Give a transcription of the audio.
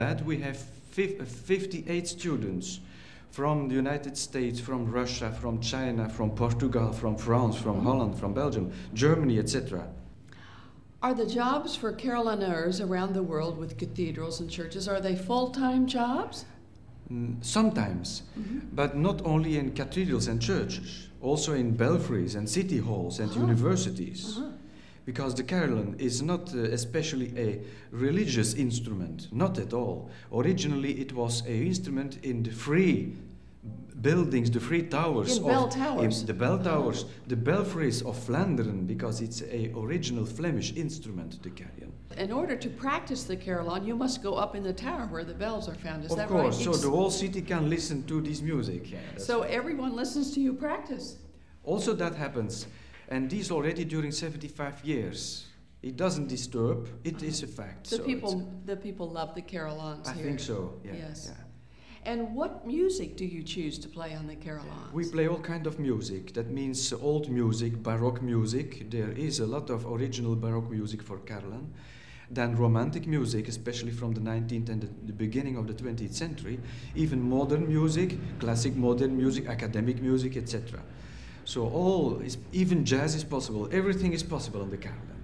That we have 58 students from the United States, from Russia, from China, from Portugal, from France, from Holland, from Belgium, Germany, etc. Are the jobs for carillonneurs around the world with cathedrals and churches, are they full-time jobs? Sometimes, but not only in cathedrals and churches, also in belfries and city halls and universities. Because the carillon is not especially a religious instrument, not at all. Originally it was an instrument in the free buildings, the free towers. In bell towers. The bell towers, the belfries of Flandern, because it's an original Flemish instrument, the carillon. In order to practice the carillon, you must go up in the tower where the bells are found, is that right? Of course, so the whole city can listen to this music. Yeah, so everyone listens to you practice? Also that happens. And this already during 75 years. It doesn't disturb, it is a fact. The people love the carillons here. I think so, yeah. Yes. Yeah. And what music do you choose to play on the carillons? We play all kind of music. That means old music, Baroque music. There is a lot of original Baroque music for carillon. Then romantic music, especially from the 19th and the beginning of the 20th century. Even modern music, classic modern music, academic music, etc. So even jazz is possible. Everything is possible on the carillon.